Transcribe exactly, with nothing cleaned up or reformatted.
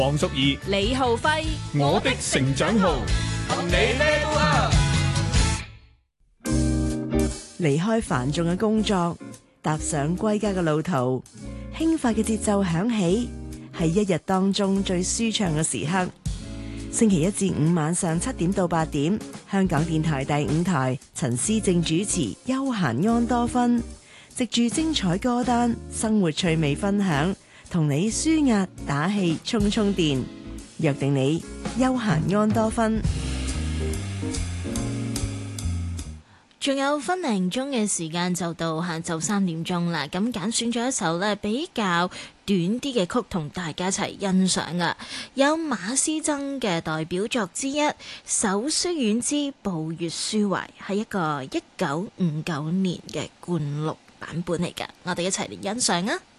黃淑儀、 李浩輝， 我的成長號，同你 level up。 離開繁重嘅工作，踏上歸家嘅路途，輕快嘅節奏響起，係一日當中最舒暢嘅時刻。星期一至五晚上七點到八點，香港電台第五台，陳思正主持《休閒安多芬》，藉住精彩歌單、生活趣味分享，同你舒壓打氣充充電，約定你休閒安多芬。 仲有分零鐘嘅時間就到下晝三點鐘啦，咁揀選咗一首咧比較短啲嘅曲同大家一齊欣賞啊，有馬師曾嘅代表作之一《手書院之步月抒懷》，係一個一九五九年嘅灌錄版本嚟㗎，我哋一齊嚟欣賞啊！